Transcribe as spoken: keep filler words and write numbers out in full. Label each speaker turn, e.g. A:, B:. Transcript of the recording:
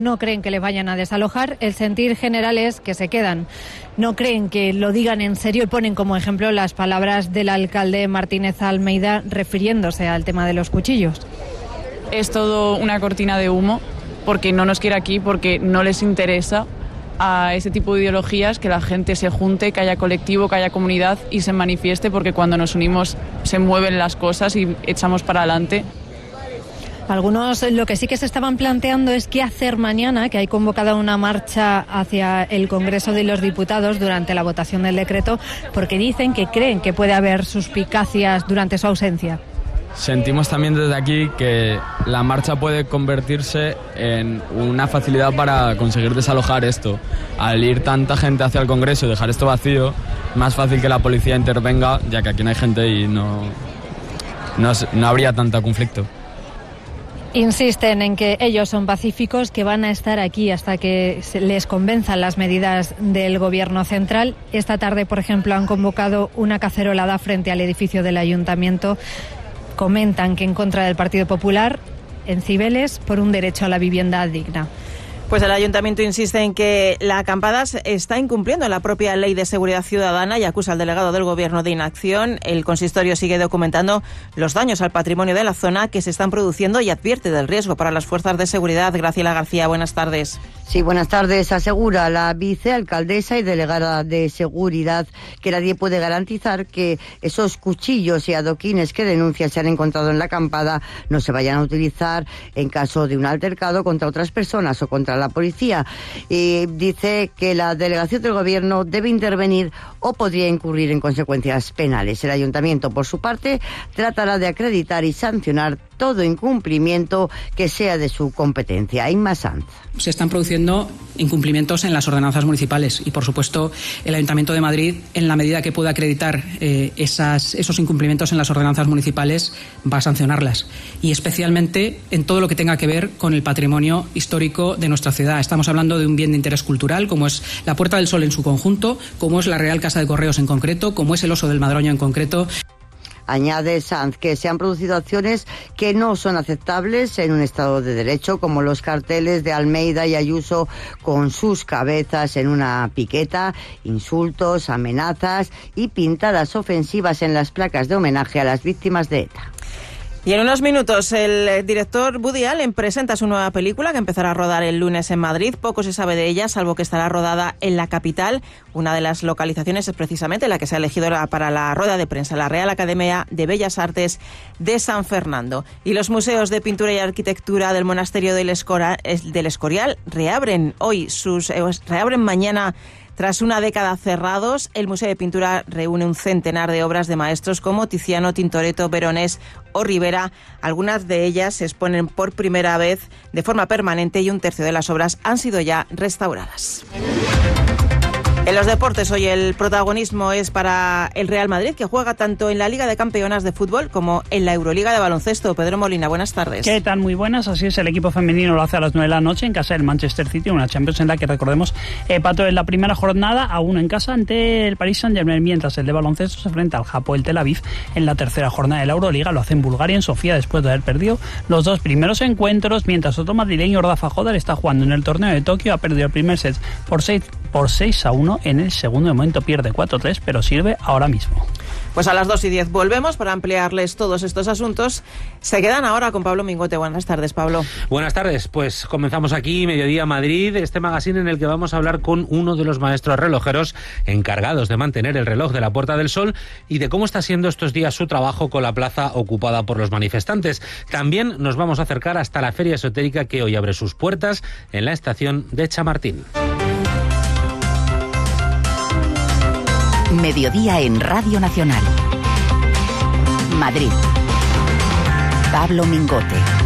A: No creen que les vayan a desalojar, el sentir general es que se quedan. No creen que lo digan en serio y ponen como ejemplo las palabras del alcalde Martínez Almeida refiriéndose al tema de los cuchillos.
B: Es todo una cortina de humo porque no nos quiere aquí, porque no les interesa a ese tipo de ideologías que la gente se junte, que haya colectivo, que haya comunidad y se manifieste, porque cuando nos unimos se mueven las cosas y echamos para adelante.
A: Algunos lo que sí que se estaban planteando es qué hacer mañana, que hay convocada una marcha hacia el Congreso de los Diputados durante la votación del decreto, porque dicen que creen que puede haber suspicacias durante su ausencia.
C: Sentimos también desde aquí que la marcha puede convertirse en una facilidad para conseguir desalojar esto. Al ir tanta gente hacia el Congreso y dejar esto vacío, más fácil que la policía intervenga, ya que aquí no hay gente y no, no, no habría tanto conflicto.
A: Insisten en que ellos son pacíficos, que van a estar aquí hasta que les convenzan las medidas del Gobierno central. Esta tarde, por ejemplo, han convocado una cacerolada frente al edificio del Ayuntamiento. Comentan que en contra del Partido Popular, en Cibeles, por un derecho a la vivienda digna.
D: Pues el Ayuntamiento insiste en que la acampada está incumpliendo la propia Ley de Seguridad Ciudadana y acusa al delegado del Gobierno de inacción. El consistorio sigue documentando los daños al patrimonio de la zona que se están produciendo y advierte del riesgo para las fuerzas de seguridad. Graciela García, buenas tardes.
E: Sí, buenas tardes. Asegura la vicealcaldesa y delegada de Seguridad que nadie puede garantizar que esos cuchillos y adoquines que denuncia se han encontrado en la acampada no se vayan a utilizar en caso de un altercado contra otras personas o contra la policía. Y dice que la delegación del Gobierno debe intervenir o podría incurrir en consecuencias penales. El Ayuntamiento, por su parte, tratará de acreditar y sancionar todo incumplimiento que sea de su competencia. Inma Sanz.
F: Se están produciendo incumplimientos en las ordenanzas municipales y, por supuesto, el Ayuntamiento de Madrid, en la medida que pueda acreditar eh, esas, esos incumplimientos en las ordenanzas municipales, va a sancionarlas. Y especialmente en todo lo que tenga que ver con el patrimonio histórico de nuestra ciudad. Estamos hablando de un bien de interés cultural, como es la Puerta del Sol en su conjunto, como es la Real Casa de Correos en concreto, como es el Oso del Madroño en concreto.
E: Añade Sanz que se han producido acciones que no son aceptables en un Estado de Derecho, como los carteles de Almeida y Ayuso con sus cabezas en una piqueta, insultos, amenazas y pintadas ofensivas en las placas de homenaje a las víctimas de ETA.
D: Y en unos minutos el director Woody Allen presenta su nueva película que empezará a rodar el lunes en Madrid. Poco se sabe de ella, salvo que estará rodada en la capital. Una de las localizaciones es precisamente la que se ha elegido para la rueda de prensa, la Real Academia de Bellas Artes de San Fernando. Y los museos de pintura y arquitectura del Monasterio del, Escora, del Escorial reabren hoy, sus eh, reabren mañana. Tras una década cerrados, el Museo de Pintura reúne un centenar de obras de maestros como Tiziano, Tintoretto, Veronés o Rivera. Algunas de ellas se exponen por primera vez de forma permanente y un tercio de las obras han sido ya restauradas. En los deportes, hoy el protagonismo es para el Real Madrid, que juega tanto en la Liga de Campeonas de Fútbol como en la Euroliga de Baloncesto. Pedro Molina, buenas tardes.
G: ¿Qué tal? Muy buenas. Así es, el equipo femenino lo hace a las nueve de la noche en casa del Manchester City, una Champions en la que, recordemos, empató en la primera jornada a uno en casa ante el Paris Saint-Germain, mientras el de baloncesto se enfrenta al Hapoel Tel Aviv en la tercera jornada de la Euroliga. Lo hace en Bulgaria, en Sofía, después de haber perdido los dos primeros encuentros, mientras otro madrileño, Rafa Joder, está jugando en el torneo de Tokio. Ha perdido el primer set por seis por seis a uno, en el segundo de momento pierde cuatro tres, pero sirve ahora mismo.
D: Pues a las dos y diez volvemos para ampliarles todos estos asuntos. Se quedan ahora con Pablo Mingote. Buenas tardes, Pablo.
H: Buenas tardes, pues comenzamos aquí, Mediodía Madrid, este magazine en el que vamos a hablar con uno de los maestros relojeros encargados de mantener el reloj de la Puerta del Sol y de cómo está siendo estos días su trabajo con la plaza ocupada por los manifestantes. También nos vamos a acercar hasta la Feria Esotérica, que hoy abre sus puertas en la estación de Chamartín.
I: Mediodía en Radio Nacional. Madrid. Pablo Mingote.